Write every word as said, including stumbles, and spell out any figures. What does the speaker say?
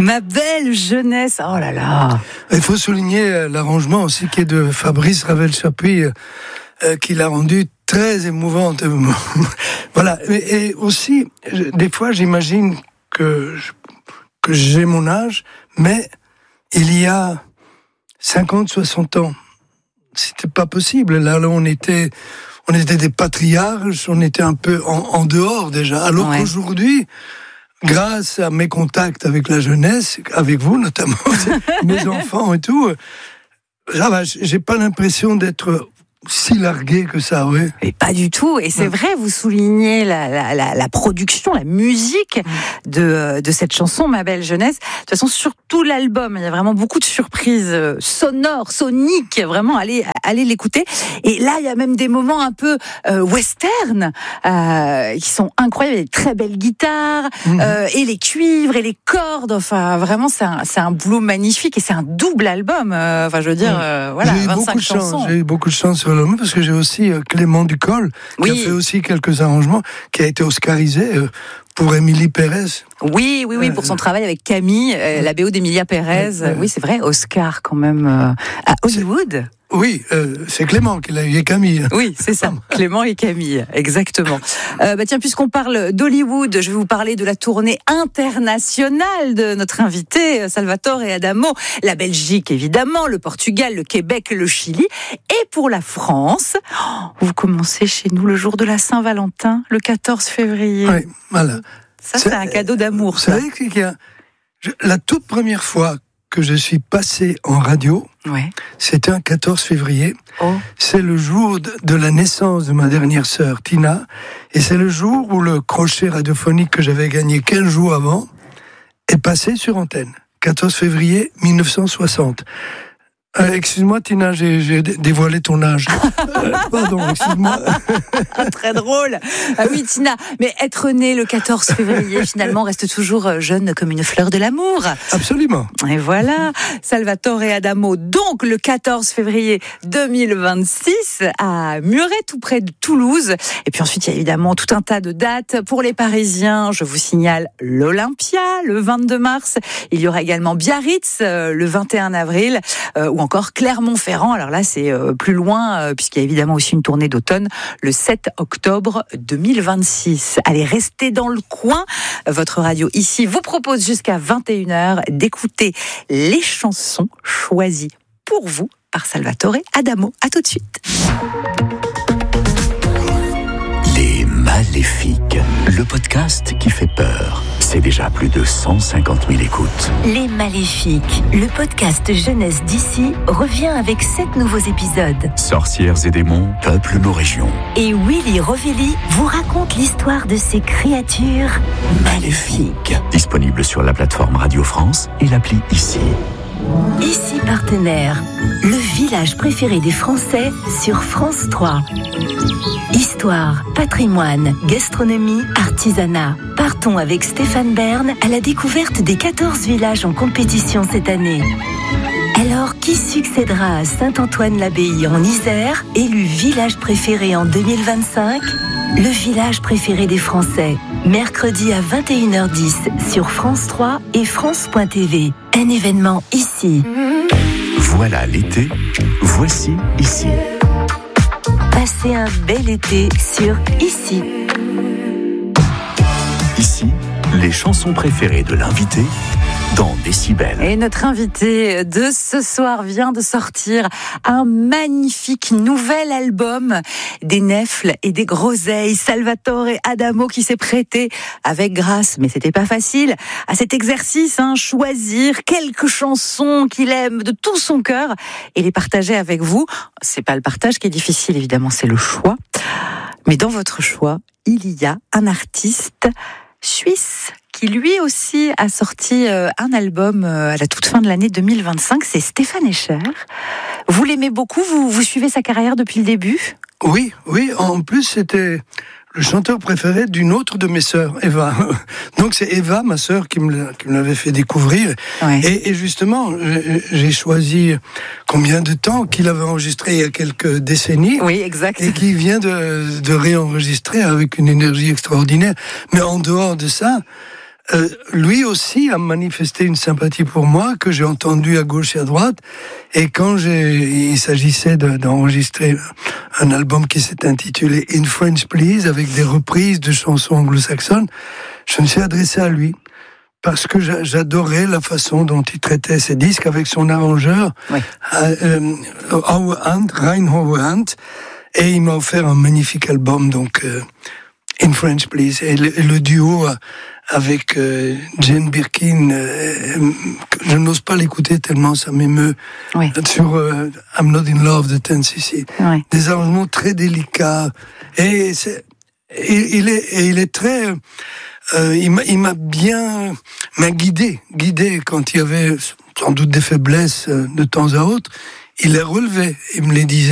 Ma belle jeunesse, oh là là. Il faut souligner l'arrangement aussi qui est de Fabrice Ravel-Chapuis, euh, qui l'a rendu très émouvante. Voilà. Et, et aussi, des fois, j'imagine que, que j'ai mon âge, mais il y a cinquante, soixante ans, c'était pas possible. Là, là on était, on était des patriarches, on était un peu en, en dehors déjà. Alors ouais. qu'aujourd'hui, grâce à mes contacts avec la jeunesse, avec vous notamment, mes enfants et tout, ça va, j'ai pas l'impression d'être si largué que ça, oui. Et pas du tout. Et c'est ouais. vrai, vous soulignez la, la, la, la production, la musique de, de cette chanson, Ma belle jeunesse. De toute façon, sur tout l'album, il y a vraiment beaucoup de surprises sonores, soniques. Vraiment, allez, allez l'écouter. Et là, il y a même des moments un peu euh, western euh, qui sont incroyables. Il y a des très belles guitares, mmh. euh, et les cuivres, et les cordes. Enfin, vraiment, c'est un, c'est un boulot magnifique. Et c'est un double album. Euh, enfin, je veux dire, euh, voilà, j'ai eu vingt-cinq beaucoup de chansons. Chance, j'ai eu beaucoup de chance sur parce que j'ai aussi Clément Ducol qui oui. a fait aussi quelques arrangements, qui a été oscarisé pour Émilie Pérez. Oui, oui, oui, pour son travail avec Camille, euh, la B O d'Emilia Pérez. Euh, oui, c'est vrai, Oscar quand même euh, à Hollywood. Oui, euh, c'est Clément qui l'a eu et Camille. Oui, c'est ça, Clément et Camille, exactement. Euh, bah tiens, puisqu'on parle d'Hollywood, je vais vous parler de la tournée internationale de notre invité, Salvatore Adamo. La Belgique, évidemment, le Portugal, le Québec, le Chili. Et pour la France, vous commencez chez nous le jour de la Saint-Valentin, le quatorze février. Oui, voilà. Ça, c'est, c'est un cadeau d'amour. Vous savez qu'il y a la toute première fois que je suis passé en radio, ouais. c'était un quatorze février. Oh. C'est le jour de la naissance de ma dernière sœur, Tina, et c'est le jour où le crochet radiophonique que j'avais gagné quinze jours avant est passé sur antenne. quatorze février mille neuf cent soixante. Euh, excuse-moi Tina, j'ai, j'ai dévoilé ton âge. euh, pardon, excuse-moi. Très drôle. Ah oui Tina, mais être né le quatorze février finalement reste toujours jeune comme une fleur de l'amour. Absolument. Et voilà, Salvatore Adamo, donc le quatorze février deux mille vingt-six à Muret, tout près de Toulouse. Et puis ensuite il y a évidemment tout un tas de dates pour les Parisiens. Je vous signale l'Olympia le vingt-deux mars. Il y aura également Biarritz le vingt et un avril. Euh, ou encore Clermont-Ferrand. Alors là, c'est euh, plus loin, euh, puisqu'il y a évidemment aussi une tournée d'automne, le sept octobre deux mille vingt-six. Allez, restez dans le coin. Votre radio ici vous propose jusqu'à vingt et une heures d'écouter les chansons choisies pour vous par Salvatore Adamo. À tout de suite. Les Maléfiques, le podcast qui fait peur. C'est déjà plus de cent cinquante mille écoutes. Les Maléfiques, le podcast jeunesse d'ici, revient avec sept nouveaux épisodes. Sorcières et démons peuplent nos régions. Et Willy Rovelli vous raconte l'histoire de ces créatures maléfiques. Disponible sur la plateforme Radio France et l'appli Ici. Ici partenaire, le village préféré des Français sur France trois. Histoire, patrimoine, gastronomie, artisanat. Partons avec Stéphane Bern à la découverte des quatorze villages en compétition cette année. Alors, qui succédera à Saint-Antoine-l'Abbaye en Isère, élu village préféré en deux mille vingt-cinq ? Le village préféré des Français, mercredi à vingt et une heures dix sur France trois et France point T V. Un événement ici. Voilà l'été, voici Ici. Passez un bel été sur Ici. Ici, les chansons préférées de l'invité dans Décibel. Et notre invité de ce soir vient de sortir un magnifique nouvel album, des nèfles et des groseilles. Salvatore Adamo qui s'est prêté avec grâce, mais c'était pas facile, à cet exercice, hein, choisir quelques chansons qu'il aime de tout son cœur et les partager avec vous. C'est pas le partage qui est difficile, évidemment, c'est le choix. Mais dans votre choix, il y a un artiste suisse qui lui aussi a sorti euh, un album euh, à la toute fin de l'année deux mille vingt-cinq, c'est Stéphane Escher. Vous l'aimez beaucoup, vous, vous suivez sa carrière depuis le début ? Oui, oui, en plus c'était le chanteur préféré d'une autre de mes sœurs, Eva. Donc c'est Eva, ma sœur, qui me, qui me l'avait fait découvrir. Ouais. Et, et justement, j'ai choisi combien de temps qu'il avait enregistré il y a quelques décennies. Oui, exact. Et qui vient de, de réenregistrer avec une énergie extraordinaire. Mais en dehors de ça, euh, lui aussi a manifesté une sympathie pour moi que j'ai entendue à gauche et à droite. Et quand j'ai, il s'agissait de, d'enregistrer un album qui s'est intitulé In French Please, avec des reprises de chansons anglo-saxonnes, je me suis adressé à lui. Parce que j'adorais la façon dont il traitait ses disques avec son arrangeur, oui. euh, Howard, Rein Howard, et il m'a offert un magnifique album, donc euh, In French Please, et le, et le duo avec euh, Jane Birkin, euh, je n'ose pas l'écouter tellement ça m'émeut, oui. sur euh, I'm Not in Love de ten C C, oui. Des arrangements très délicats, et, c'est, et il est, et il est très Euh, il, m'a, il m'a bien m'a guidé, guidé quand il y avait sans doute des faiblesses de temps à autre. Il les relevait, il me les disait.